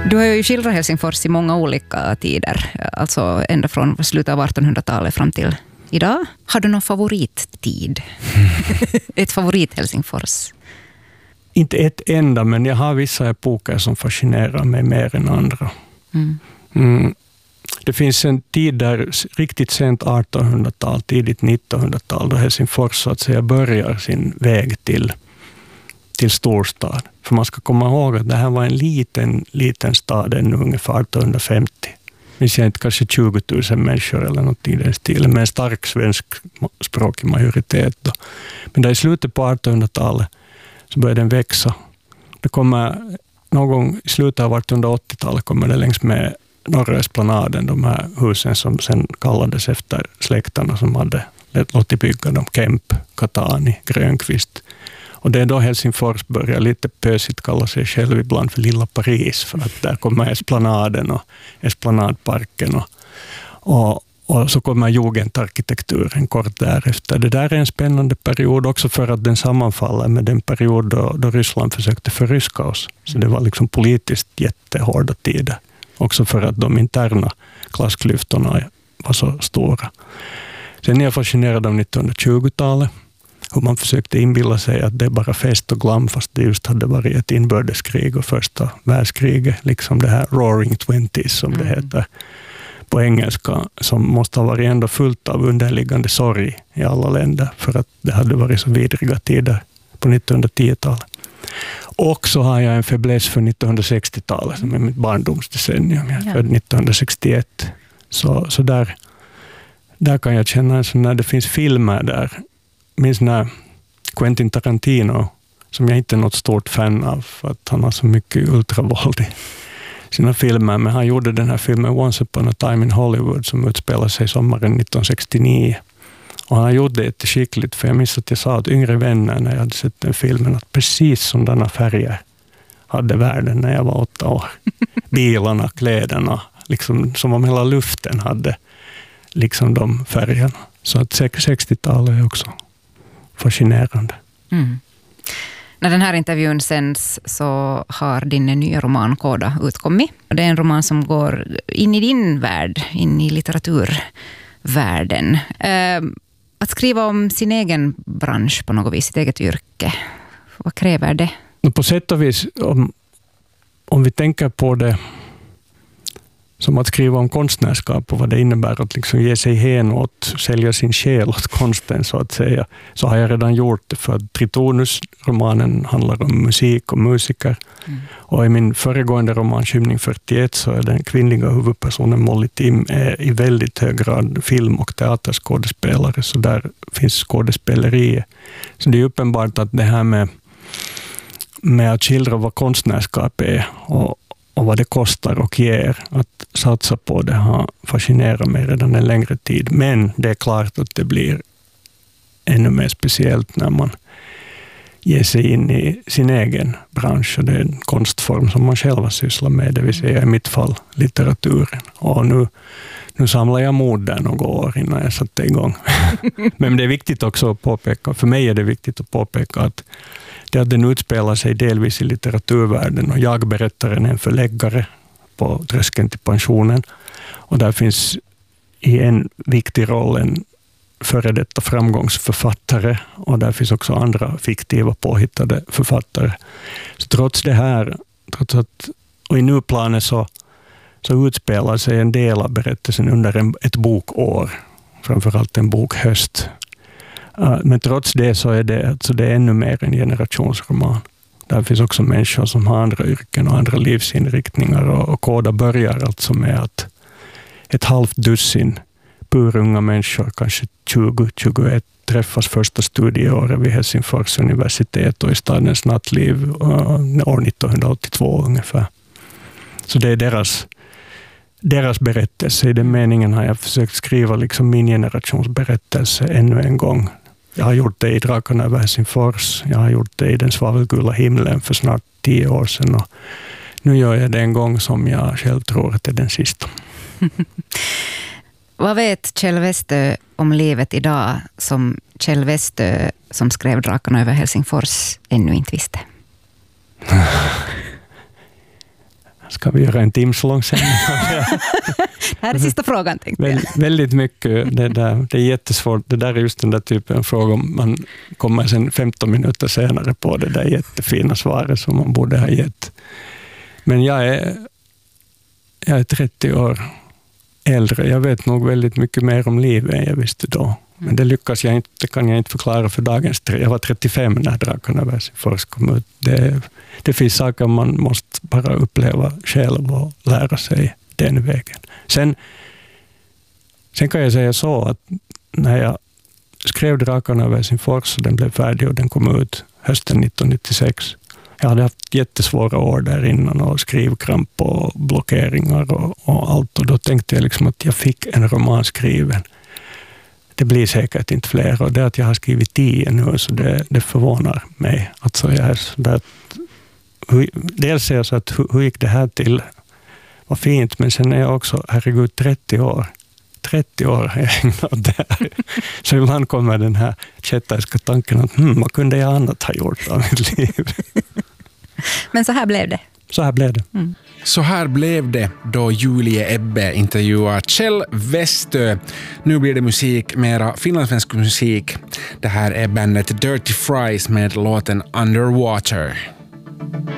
Du har ju skildrat Helsingfors i många olika tider, alltså ända från slutet av 1800-talet fram till idag. Har du någon favorittid? Ett favorit Helsingfors? Inte ett enda, men jag har vissa epoker som fascinerar mig mer än andra. Det finns en tid där riktigt sent 1800-tal, tidigt 1900-tal, då Helsingfors så att säga börjar sin väg till storstad. För man ska komma ihåg att det här var en liten stad ännu ungefär 1850. Minns jag inte, kanske 20 000 människor eller något i den stilen, med en stark svenskspråkig majoritet då. Men där i slutet på 1800-talet så började den växa. Det kommer någon gång i slutet av 1880-talet kommer det längs med norra esplanaden, de här husen som sen kallades efter släkterna som hade låtit bygga dem, Kemp, Katani, Grönqvist. Och det är då Helsingfors börjar lite pösigt kalla sig själv ibland för Lilla Paris, för att där kommer esplanaden och esplanadparken och så kommer jugendarkitekturen kort därefter. Det där är en spännande period också för att den sammanfaller med den period då Ryssland försökte förryska oss. Så det var liksom politiskt jättehårda tider. Också för att de interna klassklyftorna var så stora. Sen är jag fascinerad av 1920-talet. Hur man försökte inbilla sig att det är bara fest och glam, fast det just hade varit ett inbördeskrig och första världskriget. Liksom det här Roaring Twenties som det heter på engelska, som måste ha varit ändå fullt av underliggande sorg i alla länder för att det hade varit så vidriga tider på 1910-talet. Och så har jag en fäbless för 1960-talet som är mitt barndomsdecennium. Jag är född 1961. Så där kan jag känna en sån när det finns filmer där. Minns när Quentin Tarantino, som jag inte är något stort fan av för att han har så mycket ultravåld i sina filmer, men han gjorde den här filmen Once upon a time in Hollywood som utspelar sig sommaren 1969. Och han gjorde det jätteskickligt, för jag minns att jag sa att yngre vänner när jag hade sett den filmen att precis sådana färger hade världen när jag var 8 år. Bilarna, kläderna, liksom som om hela luften hade liksom de färgerna. Så att 60-talet är också fascinerande. När den här intervjun sänds så har din nya roman Koda utkommit. Det är en roman som går in i din värld, in i litteraturvärlden. Att skriva om sin egen bransch på något vis, sitt eget yrke, vad kräver det? På sätt och vis, om vi tänker på det som att skriva om konstnärskap och vad det innebär att liksom ge sig hen åt, sälja sin själ åt konsten så att säga, så har jag redan gjort det, för att Tritonus-romanen handlar om musik och musiker. Och i min föregående roman Skymning 41 så är den kvinnliga huvudpersonen Molly Tim i väldigt hög grad film- och teaterskådespelare, så där finns skådespeleriet. Så det är uppenbart att det här med att skildra vad konstnärskap är och vad det kostar och ger att satsa på det har fascinerat mig redan en längre tid. Men det är klart att det blir ännu mer speciellt när man ger sig in i sin egen bransch. Och det är en konstform som man själv sysslar med, det vill säga i mitt fall litteraturen. Och nu samlar jag mod där några år innan jag satte igång. Men det är viktigt också att påpeka, för mig är det viktigt att påpeka att den utspelar sig delvis i litteraturvärlden och jag berättaren är en förläggare på tröskeln till pensionen. Och där finns i en viktig roll en före detta framgångsförfattare och där finns också andra fiktiva påhittade författare. Så trots det här, och i nuplanen så utspelar sig en del av berättelsen under ett bokår, framförallt en bokhöst. Men trots det så är det ännu mer en generationsroman. Där finns också människor som har andra yrken och andra livsinriktningar. Och Koda börjar alltså med att ett halvt dussin purunga människor, kanske 20-21, träffas första studieåret vid Helsingfors universitet och i stadens nattliv år 1982 ungefär. Så det är deras berättelse. I den meningen har jag försökt skriva liksom min generations berättelse ännu en gång. Jag har gjort det i Drakarna över Helsingfors. Jag har gjort det i Den svavelgula himlen för snart 10 år sedan. Och nu gör jag det en gång som jag själv tror att det är den sista. Vad vet Kjell Westö om livet idag som Kjell Westö som skrev Drakarna över Helsingfors ännu inte visste? Ska vi göra en timslång sändning? Det här är sista frågan, tänkte jag. Väldigt mycket. Det är jättesvårt. Det där är just den där typen av fråga. Man kommer sen 15 minuter senare på det där jättefina svaret som man borde ha gett. Men jag är 30 år äldre. Jag vet nog väldigt mycket mer om livet än jag visste då. Men det kan jag inte förklara för dagens. Jag var 35 när Drakarna av Helsingfors kom ut. Det finns saker man måste bara uppleva själv och lära sig den vägen. Sen kan jag säga så att när jag skrev Drakarna av Helsingfors och den blev färdig och den kom ut hösten 1996. Jag hade haft jättesvåra år där innan och skrivkramp och blockeringar och allt. Och då tänkte jag liksom att jag fick en roman skriven. Det blir säkert inte fler, och det att jag har skrivit 10 nu, så det förvånar mig. Alltså jag är så där, dels är jag så att hur gick det här till? Vad fint, men sen är jag också, herregud, 30 år. 30 år har jag ägnat det här. Så ibland kommer den här kätterska tanken att vad kunde jag annat ha gjort av mitt liv? Men så här blev det. Så här blev det. Mm. Så här blev det då Julie Ebbe intervjuar Kjell Westö. Nu blir det musik, mera finlandssvensk musik. Det här är bandet Dirty Fries med låten Underwater.